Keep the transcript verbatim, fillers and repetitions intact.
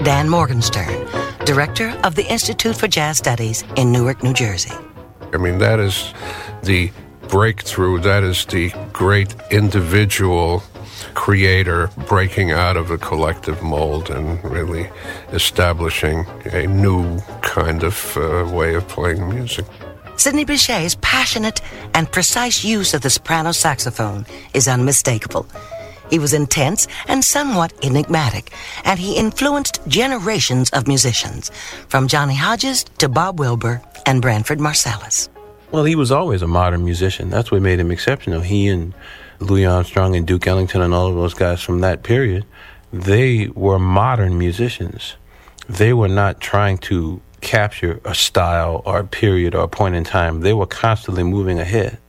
Dan Morgenstern, director of the Institute for Jazz Studies in Newark, New Jersey. I mean, that is the breakthrough. That is the great individual creator breaking out of a collective mold and really establishing a new kind of uh, way of playing music. Sidney Bechet's passionate and precise use of the soprano saxophone is unmistakable. He was intense and somewhat enigmatic, and he influenced generations of musicians, from Johnny Hodges to Bob Wilber and Branford Marsalis. Well, he was always a modern musician. That's what made him exceptional. He and Louis Armstrong and Duke Ellington and all of those guys from that period, they were modern musicians. They were not trying to capture a style or a period or a point in time. They were constantly moving ahead.